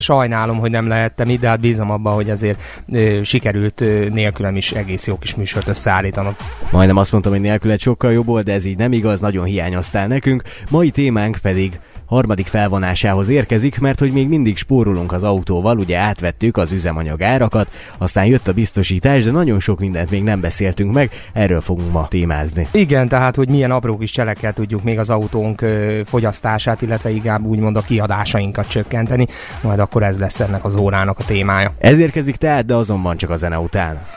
sajnálom, hogy nem lehettem itt, de hát bízom abban, hogy azért sikerült nélkülem is egész jó kis műsort összeállítanom. Majdnem azt mondtam, hogy nélküled sokkal jobb volt, de ez így nem igaz, nagyon hiányoztál nekünk. Mai témánk pedig harmadik felvonásához érkezik, mert hogy még mindig spórolunk az autóval, ugye átvettük az üzemanyag árakat, aztán jött a biztosítás, de nagyon sok mindent még nem beszéltünk meg, erről fogunk ma témázni. Igen, tehát hogy milyen apró kis cselekkel tudjuk még az autónk fogyasztását, illetve inkább úgymond a kiadásainkat csökkenteni, majd akkor ez lesz ennek az órának a témája. Ez érkezik tehát, de azonban csak a zene után.